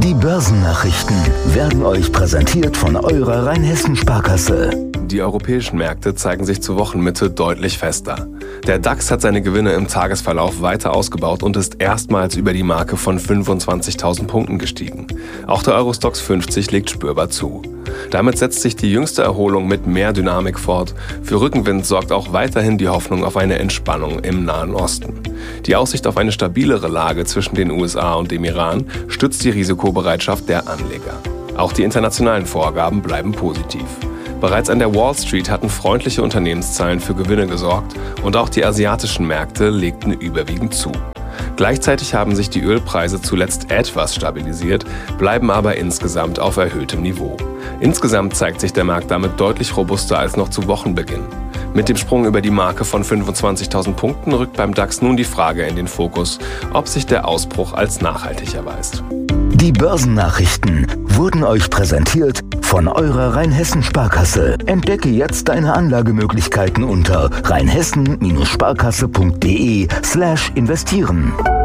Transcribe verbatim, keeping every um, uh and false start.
Die Börsennachrichten werden euch präsentiert von eurer Rheinhessen-Sparkasse. Die europäischen Märkte zeigen sich zur Wochenmitte deutlich fester. Der DAX hat seine Gewinne im Tagesverlauf weiter ausgebaut und ist erstmals über die Marke von fünfundzwanzigtausend Punkten gestiegen. Auch der Eurostoxx fünfzig legt spürbar zu. Damit setzt sich die jüngste Erholung mit mehr Dynamik fort. Für Rückenwind sorgt auch weiterhin die Hoffnung auf eine Entspannung im Nahen Osten. Die Aussicht auf eine stabilere Lage zwischen den U S A und dem Iran stützt die Risikobereitschaft der Anleger. Auch die internationalen Vorgaben bleiben positiv. Bereits an der Wall Street hatten freundliche Unternehmenszahlen für Gewinne gesorgt und auch die asiatischen Märkte legten überwiegend zu. Gleichzeitig haben sich die Ölpreise zuletzt etwas stabilisiert, bleiben aber insgesamt auf erhöhtem Niveau. Insgesamt zeigt sich der Markt damit deutlich robuster als noch zu Wochenbeginn. Mit dem Sprung über die Marke von fünfundzwanzigtausend Punkten rückt beim DAX nun die Frage in den Fokus, ob sich der Ausbruch als nachhaltig erweist. Die Börsennachrichten wurden euch präsentiert von eurer Rheinhessen-Sparkasse. Entdecke jetzt deine Anlagemöglichkeiten unter rheinhessen Sparkasse punkt de slash investieren.